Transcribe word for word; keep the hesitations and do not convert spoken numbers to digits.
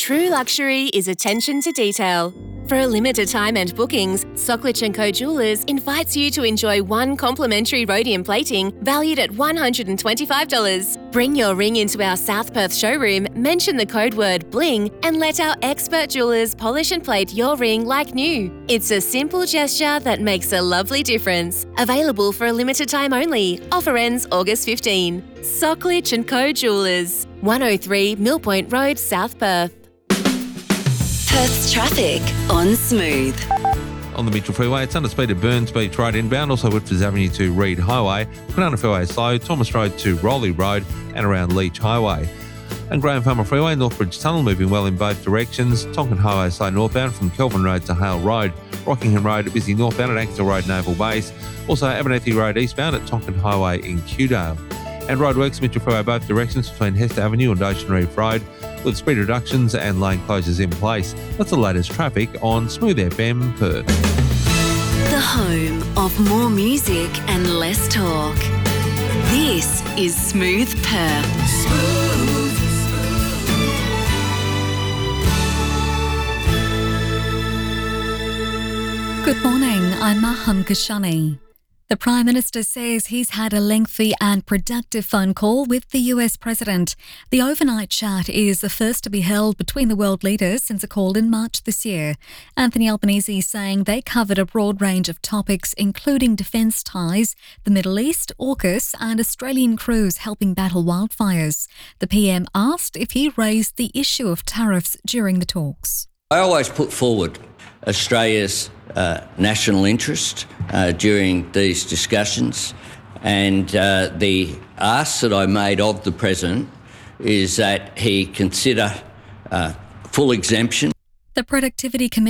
True luxury is attention to detail. For a limited time and bookings, Socklich and Co Jewellers invites you to enjoy one complimentary rhodium plating valued at one hundred twenty-five dollars. Bring your ring into our South Perth showroom, mention the code word BLING, and let our expert jewellers polish and plate your ring like new. It's a simple gesture that makes a lovely difference. Available for a limited time only. Offer ends August fifteenth. Socklich and Co Jewellers, one oh three Mill Point Road, South Perth. Perth's traffic on Smooth. On the Mitchell Freeway, it's under speed at Burns Beach Road inbound, also Whitford Avenue to Reed Highway, Quinana Freeway slow, Thomas Road to Rowley Road and around Leach Highway. And Graham Farmer Freeway, Northbridge Tunnel moving well in both directions, Tonkin Highway slow northbound from Kelvin Road to Hale Road, Rockingham Road busy northbound at Axel Road Naval Base, also Abernethy Road eastbound at Tonkin Highway in Kewdale. And roadworks Mitchell Freeway both directions between Hester Avenue and Ocean Reef Road, with speed reductions and lane closures in place. That's the latest traffic on Smooth F M Perth. The home of more music and less talk. This is Smooth Perth. Smooth. Good morning, I'm Maham Kashani. The Prime Minister says he's had a lengthy and productive phone call with the U S President. The overnight chat is the first to be held between the world leaders since a call in March this year. Anthony Albanese saying they covered a broad range of topics, including defence ties, the Middle East, AUKUS and Australian crews helping battle wildfires. The P M asked if he raised the issue of tariffs during the talks. I always put forward Australia's uh, national interest uh, during these discussions, and uh, the ask that I made of the President is that he consider uh, full exemption. The Productivity Committee